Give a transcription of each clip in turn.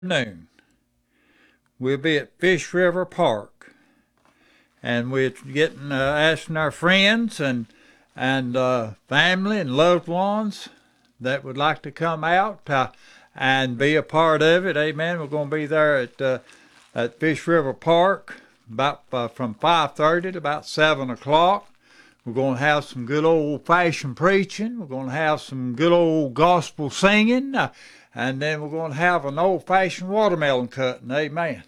noon. We'll be at Fish River Park, and we're getting asking our friends and family and loved ones that would like to come out and be a part of it. Amen. We're going to be there at Fish River Park about from 5:30 to about 7 o'clock. We're going to have some good old-fashioned preaching. We're going to have some good old gospel singing. And then we're going to have an old-fashioned watermelon cutting. Amen.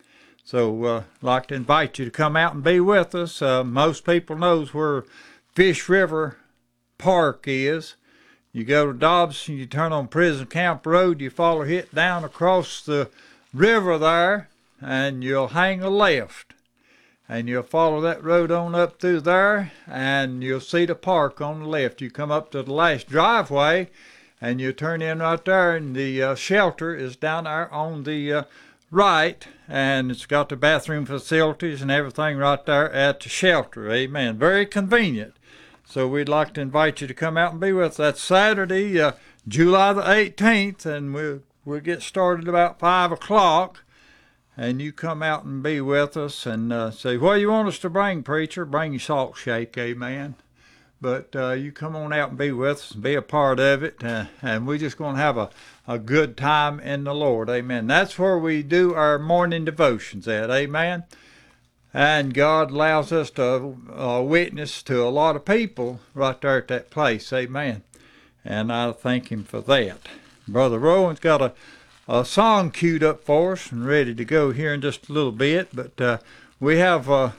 So I'd like to invite you to come out and be with us. Most people knows where Fish River Park is. You go to Dobson, you turn on Prison Camp Road, you follow it down across the river there, and you'll hang a left. And you'll follow that road on up through there, and you'll see the park on the left. You come up to the last driveway, and you turn in right there, and the shelter is down there on the right, and it's got the bathroom facilities and everything right there at the shelter. Amen. Very convenient. So we'd like to invite you to come out and be with us. That's Saturday, July the 18th, and we'll get started about 5 o'clock. And you come out and be with us and say, what do you want us to bring, preacher? Bring your salt shake, amen. But you come on out and be with us and be a part of it. And we're just going to have a good time in the Lord, amen. That's where we do our morning devotions at, amen. And God allows us to witness to a lot of people right there at that place, amen. And I thank Him for that. Brother Rowan's got a song queued up for us and ready to go here in just a little bit, but we have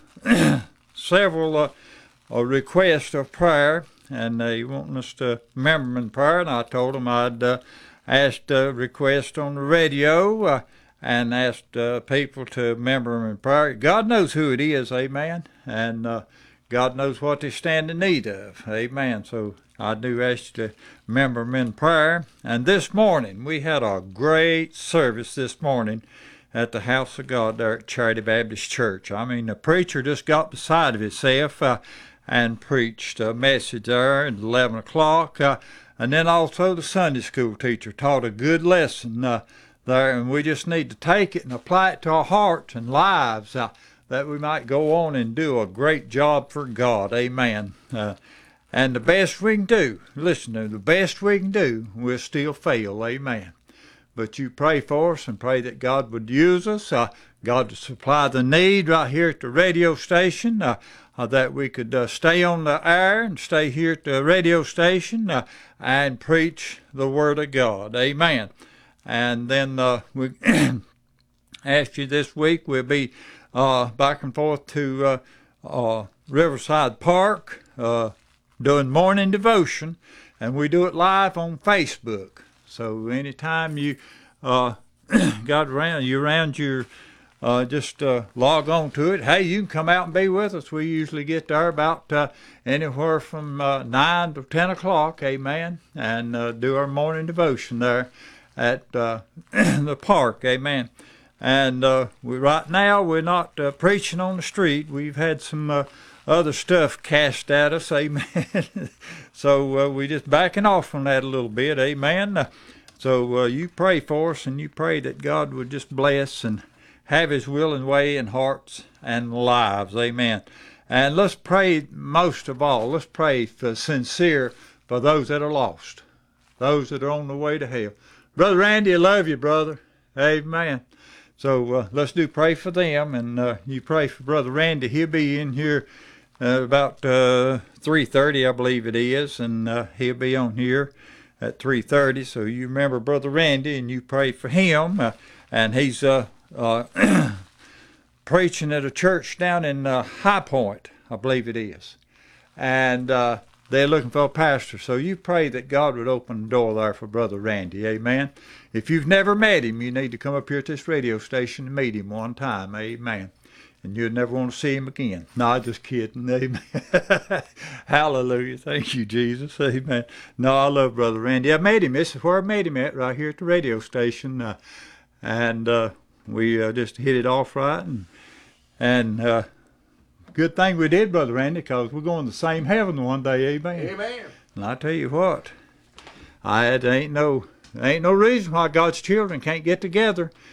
several requests of prayer, and they want us to remember them in prayer, and I told them I'd asked a request on the radio and asked people to remember them in prayer. God knows who it is, amen, and God knows what they stand in need of, amen. So I do ask you to remember them in prayer. And this morning, we had a great service this morning at the house of God there at Charity Baptist Church. I mean, the preacher just got beside of himself and preached a message there at 11 o'clock. And then also the Sunday school teacher taught a good lesson there. And we just need to take it and apply it to our hearts and lives that we might go on and do a great job for God. Amen. And the best we can do, listen to the best we can do, we'll still fail, amen. But you pray for us and pray that God would use us, God to supply the need right here at the radio station, that we could stay on the air and stay here at the radio station and preach the Word of God, amen. And then we ask you this week, we'll be back and forth to Riverside Park, doing morning devotion, and we do it live on Facebook. So anytime you got around, just log on to it. Hey, you can come out and be with us. We usually get there about anywhere from 9 to 10 o'clock, amen, and do our morning devotion there at the park, amen. And right now we're not preaching on the street. We've had some other stuff cast at us, amen. So we're just backing off from that a little bit, amen. So you pray for us, and you pray that God would just bless and have His will and way in hearts and lives, amen. And let's pray most of all, let's pray for sincere for those that are lost, those that are on the way to hell. Brother Randy, I love you, brother, amen. So let's pray for them, and you pray for Brother Randy. He'll be in here about 3:30, I believe it is, and he'll be on here at 3:30. So you remember Brother Randy, and you pray for him. And he's preaching at a church down in High Point, I believe it is. And they're looking for a pastor. So you pray that God would open the door there for Brother Randy, amen. If you've never met him, you need to come up here to this radio station and meet him one time, amen. And you'll never want to see him again. No, just kidding, amen. Hallelujah, thank you, Jesus, amen. No, I love Brother Randy. I met him. This is where I met him at, right here at the radio station. And we just hit it off right. And good thing we did, Brother Randy, because we're going to the same heaven one day, amen. Amen. And I tell you what, it ain't no Ain't no reason why God's children can't get together